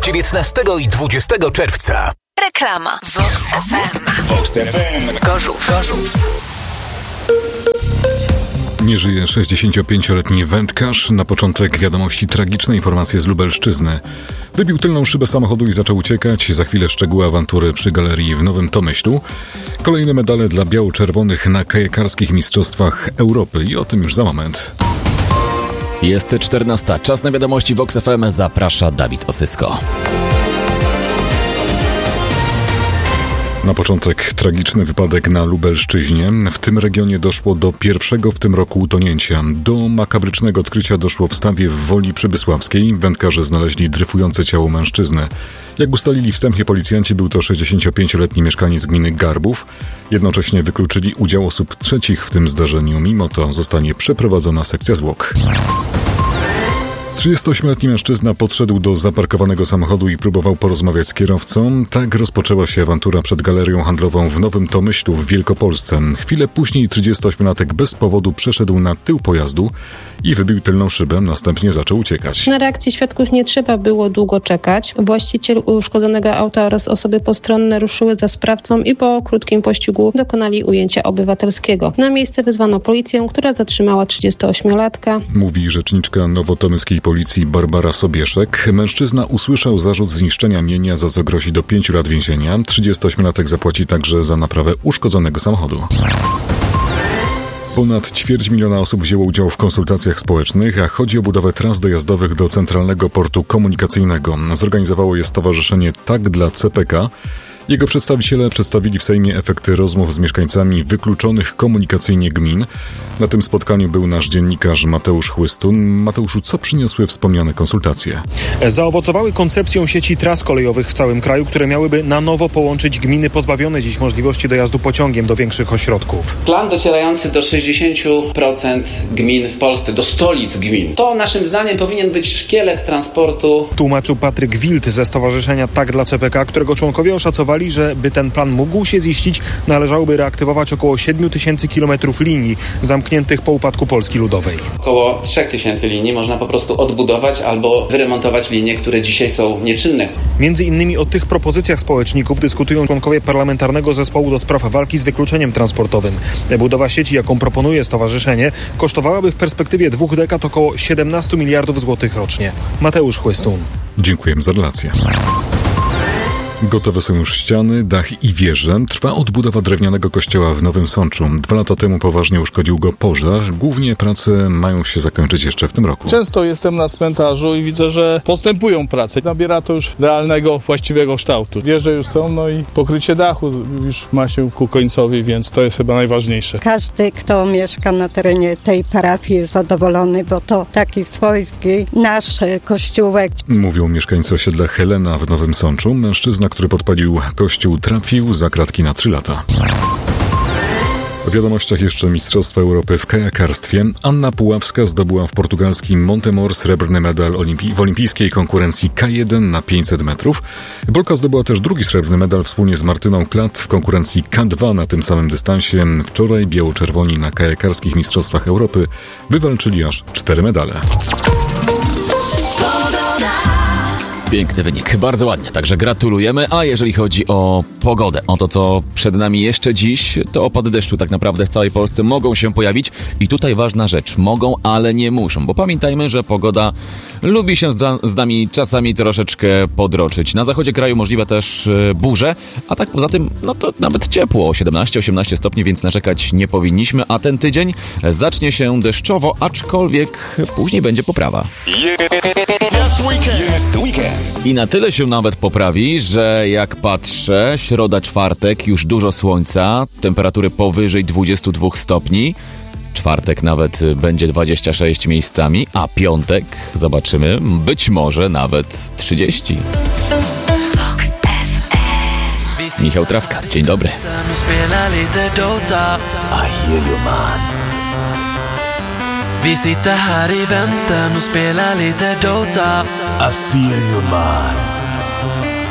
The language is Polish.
19 i 20 czerwca. Reklama. Vox FM. Vox FM. Gorzów. Nie żyje 65-letni wędkarz. Na początek wiadomości tragiczne informacje z Lubelszczyzny. Wybił tylną szybę samochodu i zaczął uciekać. Za chwilę szczegóły awantury przy galerii w Nowym Tomyślu. Kolejne medale dla biało-czerwonych na kajakarskich mistrzostwach Europy i o tym już za moment. Jest 14. Czas na wiadomości Vox FM. Zaprasza Dawid Osysko. Na początek tragiczny wypadek na Lubelszczyźnie. W tym regionie doszło do pierwszego w tym roku utonięcia. Do makabrycznego odkrycia doszło w Stawie w Woli Przybysławskiej. Wędkarze znaleźli dryfujące ciało mężczyzny. Jak ustalili wstępnie policjanci, był to 65-letni mieszkaniec gminy Garbów. Jednocześnie wykluczyli udział osób trzecich w tym zdarzeniu. Mimo to zostanie przeprowadzona sekcja zwłok. 38-letni mężczyzna podszedł do zaparkowanego samochodu i próbował porozmawiać z kierowcą. Tak rozpoczęła się awantura przed galerią handlową w Nowym Tomyślu w Wielkopolsce. Chwilę później 38-latek bez powodu przeszedł na tył pojazdu i wybił tylną szybę, następnie zaczął uciekać. Na reakcję świadków nie trzeba było długo czekać. Właściciel uszkodzonego auta oraz osoby postronne ruszyły za sprawcą i po krótkim pościgu dokonali ujęcia obywatelskiego. Na miejsce wezwano policję, która zatrzymała 38-latka. Mówi rzeczniczka nowotomyskiej policji Barbara Sobieszek. Mężczyzna usłyszał zarzut zniszczenia mienia, za co grozi do 5 lat więzienia. 38-latek zapłaci także za naprawę uszkodzonego samochodu. Ponad 250 000 osób wzięło udział w konsultacjach społecznych, a chodzi o budowę tras dojazdowych do Centralnego Portu Komunikacyjnego. Zorganizowało je stowarzyszenie Tak dla CPK. Jego przedstawiciele przedstawili w Sejmie efekty rozmów z mieszkańcami wykluczonych komunikacyjnie gmin. Na tym spotkaniu był nasz dziennikarz Mateusz Chłystun. Mateuszu, co przyniosły wspomniane konsultacje? Zaowocowały koncepcją sieci tras kolejowych w całym kraju, które miałyby na nowo połączyć gminy pozbawione dziś możliwości dojazdu pociągiem do większych ośrodków. Plan docierający do 60% gmin w Polsce, do stolic gmin. To naszym zdaniem powinien być szkielet transportu. Tłumaczył Patryk Wild ze stowarzyszenia Tak dla CPK, którego członkowie oszacowali, że by ten plan mógł się ziścić, należałoby reaktywować około 7 000 kilometrów linii zamkniętych po upadku Polski Ludowej. Około 3 000 linii można po prostu odbudować albo wyremontować linie, które dzisiaj są nieczynne. Między innymi o tych propozycjach społeczników dyskutują członkowie Parlamentarnego Zespołu do Spraw Walki z Wykluczeniem Transportowym. Budowa sieci, jaką proponuje stowarzyszenie, kosztowałaby w perspektywie 2 dekad około 17 miliardów złotych rocznie. Mateusz Chłystun. Dziękujemy za relację. Gotowe są już ściany, dach i wieże. Trwa odbudowa drewnianego kościoła w Nowym Sączu. 2 lata temu poważnie uszkodził go pożar. Głównie prace mają się zakończyć jeszcze w tym roku. Często jestem na cmentarzu i widzę, że postępują prace. Nabiera to już realnego, właściwego kształtu. Wieże już są, no i pokrycie dachu już ma się ku końcowi, więc to jest chyba najważniejsze. Każdy, kto mieszka na terenie tej parafii, jest zadowolony, bo to taki swojski nasz kościółek. Mówią mieszkańcy osiedla Helena w Nowym Sączu. Mężczyzna, który podpalił kościół, trafił za kratki na 3 lata. W wiadomościach jeszcze Mistrzostwa Europy w kajakarstwie. Anna Puławska zdobyła w portugalskim Montemor srebrny medal w olimpijskiej konkurencji K1 na 500 metrów. Polka zdobyła też drugi srebrny medal wspólnie z Martyną Klat w konkurencji K2 na tym samym dystansie. Wczoraj biało-czerwoni na kajakarskich Mistrzostwach Europy wywalczyli aż 4 medale. Piękny wynik, bardzo ładnie, także gratulujemy. A jeżeli chodzi o pogodę, o to co przed nami jeszcze dziś, to opady deszczu tak naprawdę w całej Polsce mogą się pojawić. I tutaj ważna rzecz, mogą, ale nie muszą, bo pamiętajmy, że pogoda lubi się z nami czasami troszeczkę podroczyć. Na zachodzie kraju możliwe też burze, a tak poza tym, no to nawet ciepło, 17-18 stopni, więc narzekać nie powinniśmy, a ten tydzień zacznie się deszczowo, aczkolwiek później będzie poprawa. Jest weekend. I na tyle się nawet poprawi, że jak patrzę, środa, czwartek, już dużo słońca, temperatury powyżej 22 stopni. Czwartek nawet będzie 26 miejscami, a piątek, zobaczymy, być może nawet 30. Michał Trawka, dzień dobry. I hear you, man. Vi sitter här i väntan och spelar lite Dota. I feel you, man.